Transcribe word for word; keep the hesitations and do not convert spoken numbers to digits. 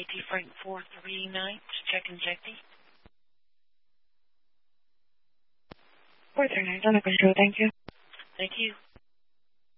A T Frank four three nine, check injecting. four three nine, under control, thank you. Thank you.